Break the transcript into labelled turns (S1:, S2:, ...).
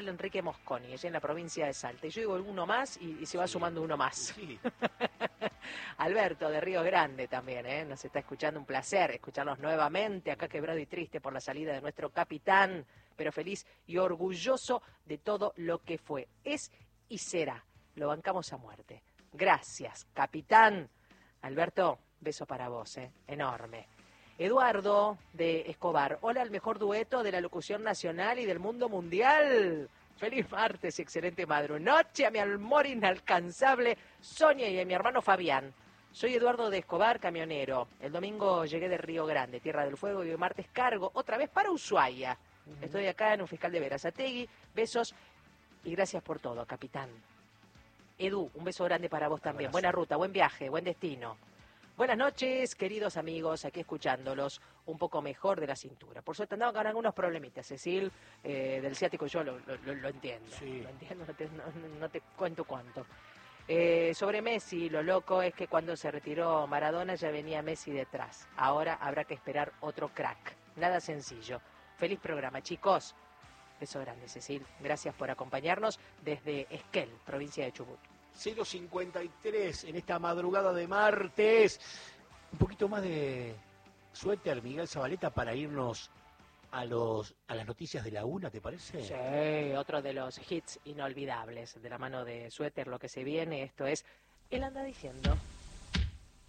S1: Enrique Mosconi, allá en la provincia de Salta. Y yo digo uno más y se va sumando uno más.
S2: Sí.
S1: Alberto de Río Grande también, nos está escuchando, un placer escucharlos nuevamente, acá quebrado y triste por la salida de nuestro capitán, pero feliz y orgulloso de todo lo que fue, es y será. Lo bancamos a muerte. Gracias, capitán. Alberto, beso para vos, enorme. Eduardo de Escobar, hola, el mejor dueto de la locución nacional y del mundo mundial. Feliz martes y excelente madrunoche a mi amor inalcanzable Sonia y a mi hermano Fabián. Soy Eduardo de Escobar, camionero. El domingo llegué de Río Grande, Tierra del Fuego, y el martes cargo otra vez para Ushuaia. Estoy acá en un fiscal de Berazategui. Besos y gracias por todo, capitán. Edu, un beso grande para vos también.
S2: Abrazo.
S1: Buena ruta, buen viaje, buen destino. Buenas noches, queridos amigos, aquí escuchándolos un poco mejor de la cintura. Por suerte andaba con algunos problemitas, Cecil, del ciático yo lo entiendo.
S2: Sí.
S1: Lo entiendo, no te cuento cuánto. Sobre Messi, lo loco es que cuando se retiró Maradona ya venía Messi detrás. Ahora habrá que esperar otro crack. Nada sencillo. Feliz programa, chicos. Beso grande, Cecil. Gracias por acompañarnos desde Esquel, provincia de Chubut.
S2: 0:53 en esta madrugada de martes. Un poquito más de suéter, Miguel Zabaleta, para irnos a las noticias de la una, ¿te parece?
S1: Sí, otro de los hits inolvidables de la mano de Suéter, lo que se viene, esto es Él anda diciendo.